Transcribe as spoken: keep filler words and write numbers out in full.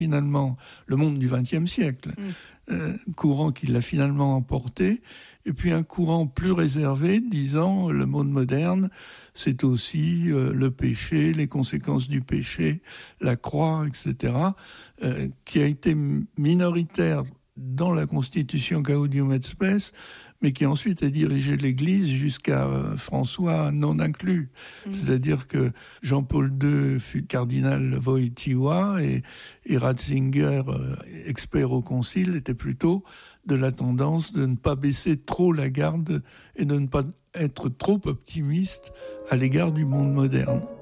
finalement le monde du vingtième siècle, mmh. euh, courant qui l'a finalement emporté, et puis un courant plus réservé disant le monde moderne, c'est aussi euh, le péché, les conséquences du péché, la croix, et cetera, euh, qui a été minoritaire dans la constitution Gaudium et Spes, mais qui ensuite a dirigé l'Église jusqu'à euh, François non inclus. Mmh. C'est-à-dire que Jean-Paul deux fut cardinal Wojtyła et, et Ratzinger, euh, expert au concile, était plutôt de la tendance de ne pas baisser trop la garde et de ne pas être trop optimiste à l'égard du monde moderne.